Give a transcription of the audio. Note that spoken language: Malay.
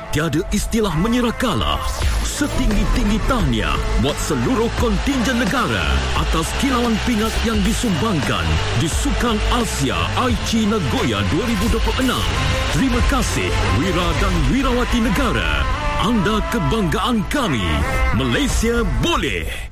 tiada istilah menyerah kalah. Setinggi-tinggi tahniah buat seluruh kontingen negara atas kilauan pingat yang disumbangkan di Sukan Asia Aichi Nagoya 2026. Terima kasih Wira dan Wirawati Negara. Anda kebanggaan kami. Malaysia boleh.